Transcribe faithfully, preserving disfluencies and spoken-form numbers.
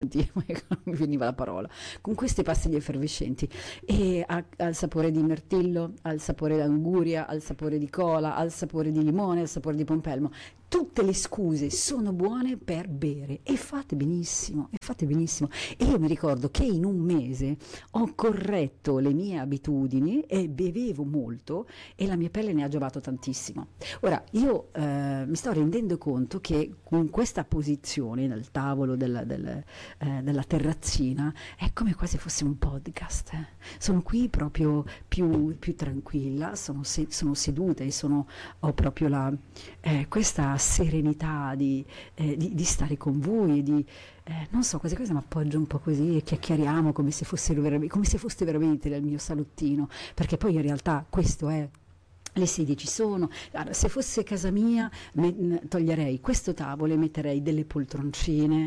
non mi veniva la parola, con queste pastiglie effervescenti e ha, ha il sapore di mirtillo, ha il sapore di anguria, ha il sapore di cola, ha il sapore di limone, ha il sapore di pompelmo. Tutte le scuse sono buone per bere e fate benissimo, e fate benissimo. E io mi ricordo che in un mese ho corretto le mie abitudini e bevevo molto e la mia pelle ne ha giovato tantissimo. Ora, io eh, mi sto rendendo conto che con questa posizione nel tavolo del, del, eh, della terrazzina è come quasi fosse un podcast. eh. Sono qui proprio più, più tranquilla, sono, se, sono seduta e sono, ho proprio la, eh, questa serenità di, eh, di, di stare con voi, di, eh, non so, quasi quasi mi appoggio un po' così e chiacchieriamo come se, fossero veramente, come se foste veramente nel mio salottino, perché poi in realtà questo è. Le sedie ci sono. Allora, se fosse casa mia me, toglierei questo tavolo e metterei delle poltroncine